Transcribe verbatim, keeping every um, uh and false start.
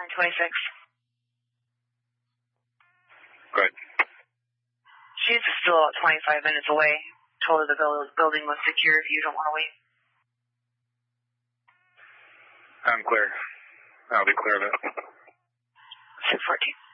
twenty-six. Good. She's still twenty-five minutes away. Told her the building was secure if you don't want to wait. I'm clear. I'll be clear of it. six fourteen.